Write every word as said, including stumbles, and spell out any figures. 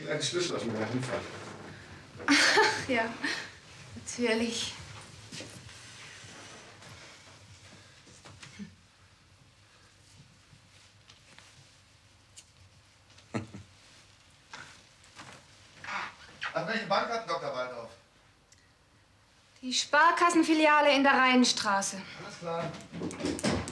kleine Schlüssel aus meiner Handtasche. Ach ja, natürlich. An welche Bank hat Doktor Waldorf? Die Sparkassenfiliale in der Rheinstraße. Alles klar.